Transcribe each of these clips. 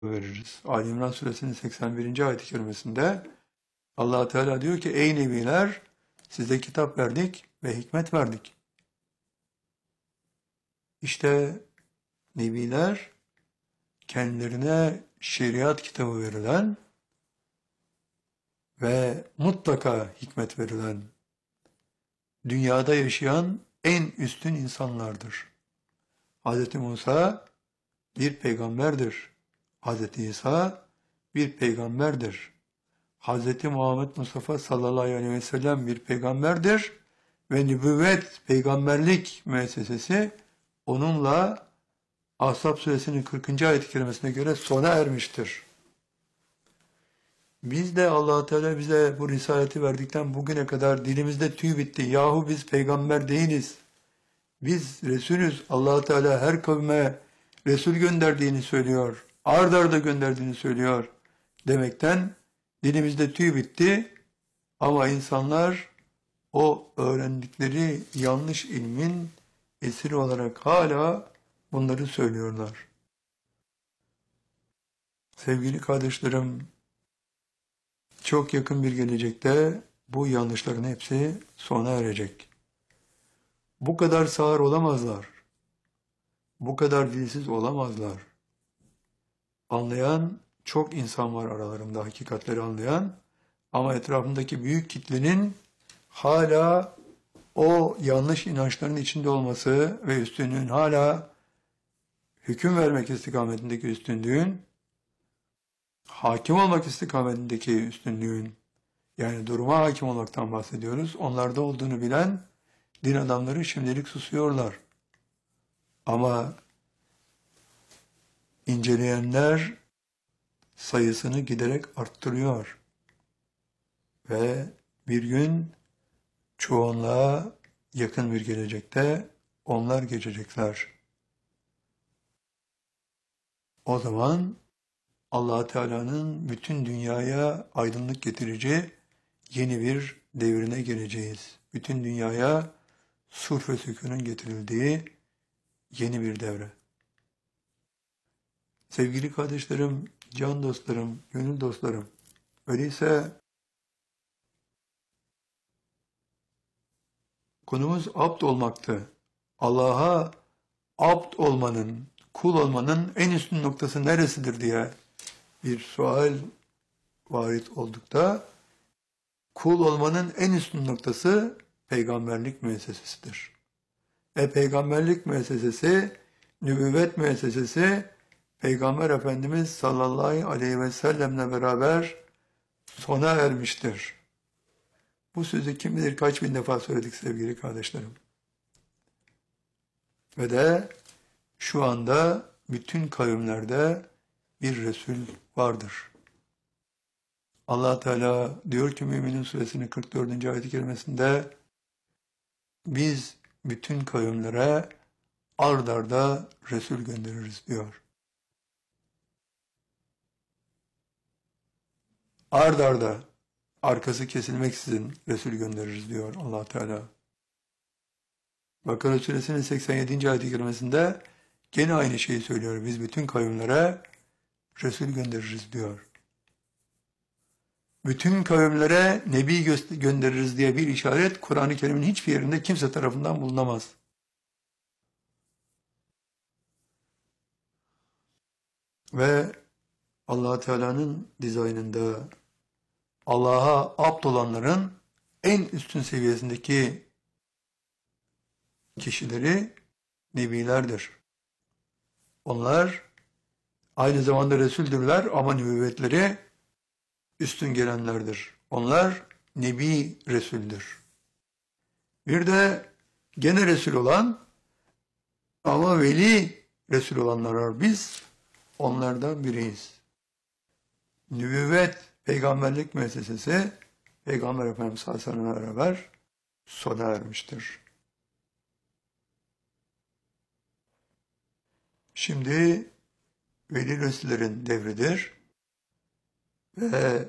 veririz. Ali İmran suresinin 81. ayet-i kerimesinde Allah Teala diyor ki ey nebiler size kitap verdik ve hikmet verdik. İşte nebiler kendilerine şeriat kitabı verilen ve mutlaka hikmet verilen dünyada yaşayan en üstün insanlardır. Hz. Musa bir peygamberdir. Hz. İsa bir peygamberdir. Hz. Muhammed Mustafa sallallahu aleyhi ve sellem bir peygamberdir ve nübüvvet, peygamberlik müessesesi onunla Ahzab suresinin 40. ayet-i kerimesine göre sona ermiştir. Biz de Allah Teala bize bu risaleti verdikten bugüne kadar dilimizde tüy bitti. Yahu biz peygamber değiliz. Biz Resulüz. Allah Teala her kavme Resul gönderdiğini söylüyor. Ard arda gönderdiğini söylüyor demekten dilimizde tüy bitti. Ama insanlar o öğrendikleri yanlış ilmin esiri olarak hala bunları söylüyorlar. Sevgili kardeşlerim, çok yakın bir gelecekte bu yanlışların hepsi sona erecek. Bu kadar sağır olamazlar. Bu kadar dilsiz olamazlar. Anlayan çok insan var aralarında, hakikatleri anlayan. Ama etrafındaki büyük kitlenin hala o yanlış inançların içinde olması ve üstünlüğün hala hüküm vermek istikametindeki üstünlüğün, hakim olmak istikametindeki üstünlüğün, yani duruma hakim olmaktan bahsediyoruz. Onlarda olduğunu bilen din adamları şimdilik susuyorlar. Ama inceleyenler sayısını giderek arttırıyor. Ve bir gün çoğunluğa yakın bir gelecekte onlar geçecekler. O zaman Allah Teala'nın bütün dünyaya aydınlık getirici yeni bir devrine geleceğiz. Bütün dünyaya sulh ve sükûnun getirildiği yeni bir devre. Sevgili kardeşlerim, can dostlarım, gönül dostlarım, öyleyse konumuz abd olmaktı. Allah'a abd olmanın, kul olmanın en üstün noktası neresidir diye bir sual varit oldukta, kul olmanın en üstün noktası peygamberlik müessesesidir. Peygamberlik müessesesi, nübüvvet müessesesi, Peygamber Efendimiz sallallahu aleyhi ve sellemle beraber sona ermiştir. Bu sözü kim bilir kaç bin defa söyledik sevgili kardeşlerim. Ve de şu anda bütün kavimlerde bir Resul vardır. Allah Teala diyor ki Mü'minin suresinin 44. ayet-i kerimesinde biz bütün kavimlere ard arda Resul göndeririz diyor. Ard arda, arkası kesilmeksizin Resul göndeririz diyor Allah Teala. Bakara suresinin 87. ayet-i kerimesinde gene aynı şeyi söylüyor. Biz bütün kavimlere Resul göndeririz diyor. Bütün kavimlere Nebi göndeririz diye bir işaret Kur'an-ı Kerim'in hiçbir yerinde kimse tarafından bulunamaz. Ve Allah Teala'nın dizaynında Allah'a abd olanların en üstün seviyesindeki kişileri nebilerdir. Onlar aynı zamanda Resuldürler ama nübüvvetleri üstün gelenlerdir. Onlar Nebi Resul'dür. Bir de gene Resul olan ama veli Resul olanlar var. Biz onlardan biriyiz. Nübüvvet, peygamberlik müessesesi Peygamber Efendimiz sallallahu aleyhi ve sellem'le beraber sona ermiştir. Şimdi veli Resullerin devridir ve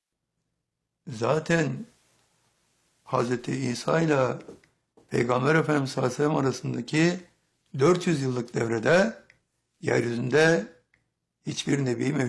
zaten Hz. İsa ile Peygamber Efendimiz sallallahu aleyhi ve sellem arasındaki 400 yıllık devrede yeryüzünde hiçbir nebi